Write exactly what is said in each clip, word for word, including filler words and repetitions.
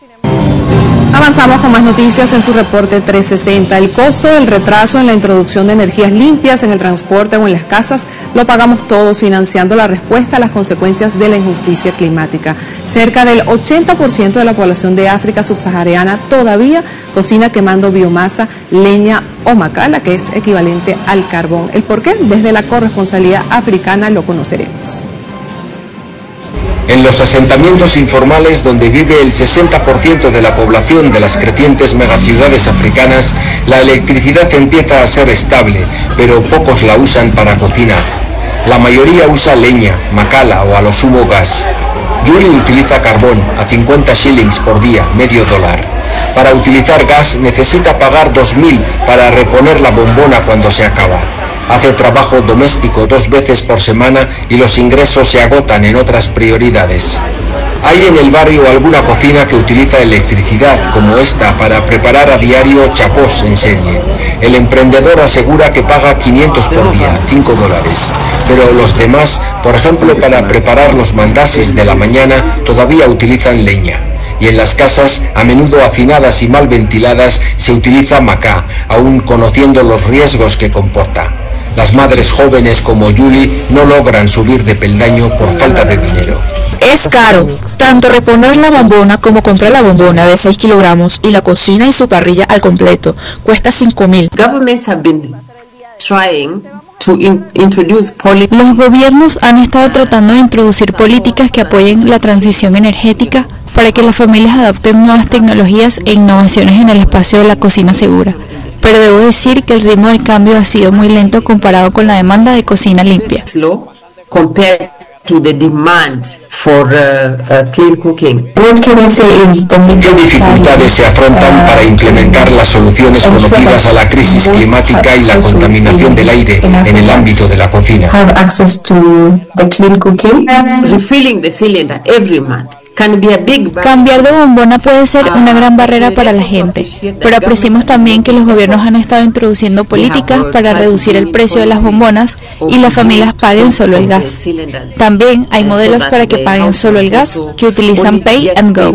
Avanzamos con más noticias en su reporte trescientos sesenta. El costo del retraso en la introducción de energías limpias en el transporte o en las casas lo pagamos todos, financiando la respuesta a las consecuencias de la injusticia climática. Cerca del ochenta por ciento de la población de África subsahariana todavía cocina quemando biomasa, leña o macala, que es equivalente al carbón. ¿El por qué? Desde la corresponsalía africana lo conoceremos. En los asentamientos informales donde vive el sesenta por ciento de la población de las crecientes megaciudades africanas, la electricidad empieza a ser estable, pero pocos la usan para cocinar. La mayoría usa leña, macala o a lo sumo gas. Julie utiliza carbón a cincuenta shillings por día, medio dólar. Para utilizar gas necesita pagar dos mil para reponer la bombona cuando se acaba. Hace trabajo doméstico dos veces por semana y los ingresos se agotan en otras prioridades. Hay en el barrio alguna cocina que utiliza electricidad, como esta, para preparar a diario chapós en serie. El emprendedor asegura que paga quinientos por día, cinco dólares. Pero los demás, por ejemplo para preparar los mandasis de la mañana, todavía utilizan leña. Y en las casas, a menudo hacinadas y mal ventiladas, se utiliza macá, aún conociendo los riesgos que comporta. Las madres jóvenes como Julie no logran subir de peldaño por falta de dinero. Es caro, tanto reponer la bombona como comprar la bombona de seis kilogramos y la cocina y su parrilla al completo. Cuesta cinco mil. Los gobiernos han estado tratando de introducir políticas que apoyen la transición energética para que las familias adopten nuevas tecnologías e innovaciones en el espacio de la cocina segura. Pero debo decir que el ritmo del cambio ha sido muy lento comparado con la demanda de cocina limpia. ¿Qué dificultades se afrontan para implementar las soluciones conocidas a la crisis climática y la contaminación del aire en el ámbito de la cocina? Cambiar de bombona puede ser una gran barrera para la gente, pero apreciamos también que los gobiernos han estado introduciendo políticas para reducir el precio de las bombonas y las familias paguen solo el gas. También hay modelos para que paguen solo el gas que utilizan Pay and Go.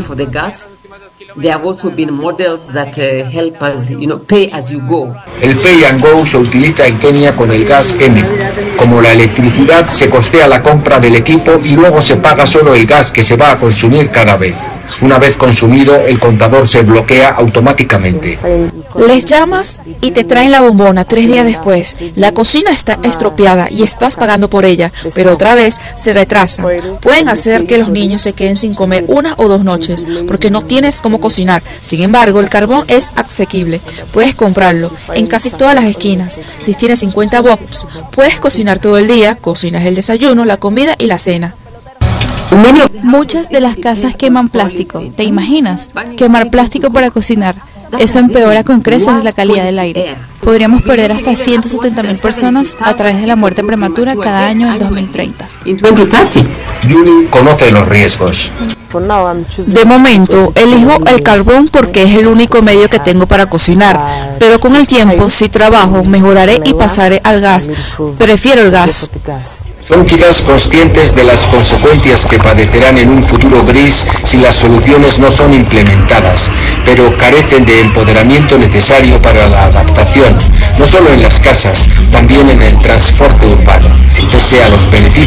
El Pay and Go se utiliza en Kenia con el gas M. Como la electricidad, se costea la compra del equipo y luego se paga solo el gas que se va a consumir cada vez. Una vez consumido, el contador se bloquea automáticamente. Les llamas y te traen la bombona tres días después. La cocina está estropeada y estás pagando por ella, pero otra vez se retrasa. Pueden hacer que los niños se queden sin comer una o dos noches porque no tienes cómo cocinar. Sin embargo, el carbón es asequible. Puedes comprarlo en casi todas las esquinas. Si tienes cincuenta bobs, puedes cocinar todo el día. Cocinas el desayuno, la comida y la cena. Muchas de las casas queman plástico. ¿Te imaginas? Quemar plástico para cocinar. Eso empeora con creces la calidad del aire. Podríamos perder hasta ciento setenta mil personas a través de la muerte prematura cada año en dos mil treinta. Julie conoce los riesgos. De momento, elijo el carbón porque es el único medio que tengo para cocinar, pero con el tiempo, si trabajo, mejoraré y pasaré al gas. Prefiero el gas. Son quizás conscientes de las consecuencias que padecerán en un futuro gris si las soluciones no son implementadas, pero carecen de empoderamiento necesario para la adaptación, no solo en las casas, también en el transporte urbano. Pese a los beneficios